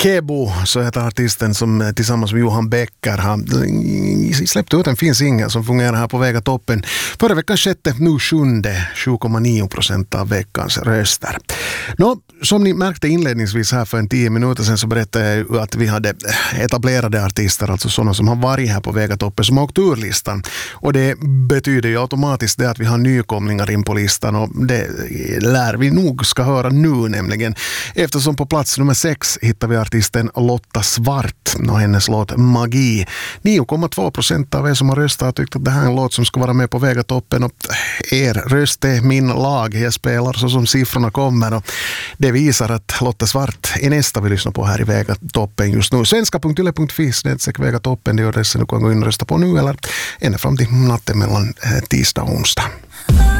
Kebo, så heter artisten som tillsammans med Johan Becker har släppt ut en fin singel som fungerar här på Väga toppen. Förra veckan skedde nu 7,9% av veckans röster. Som ni märkte inledningsvis här för 10 minuter sedan så berättade jag ju att vi hade etablerade artister, alltså sådana som har varit här på Väga toppen, som har åkt ur listan. Och det betyder ju automatiskt det att vi har nykomlingar in på listan, och det lär vi nog ska höra nu nämligen. Eftersom på plats nummer 6 hittar vi artisten Lotta Svart och hennes låt Magi. 9,2% av er som har röstat har tyckt att det här är en låt som ska vara med på Väga toppen, och er röst är min lag. Jag spelar så som siffrorna kommer, och det visar att Lotta Svart är nästa vi lyssnar på här i Väga toppen just nu. Svenska.yle.fi Väga toppen, det är adressen du kan gå in och rösta på nu eller ända fram till natten mellan tisdag och onsdag.